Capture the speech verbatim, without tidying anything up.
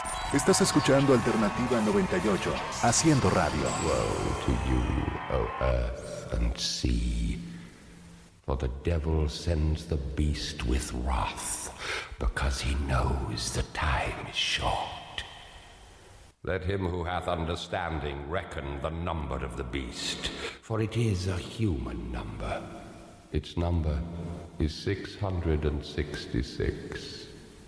Estás escuchando Alternativa noventa y ocho, haciendo radio. Woe to you, O earth and sea, for the devil sends the beast with wrath, because he knows the time is short. Let him who hath understanding reckon the number of the beast, for it is a human number. Its number is six hundred sixty-six.